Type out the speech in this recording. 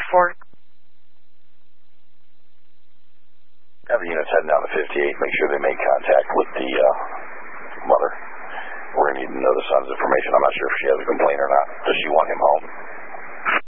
Ford. Have the units heading down to 58. Make sure they make contact with the mother. We're going to need to know the son's information. I'm not sure if she has a complaint or not. Does she want him home?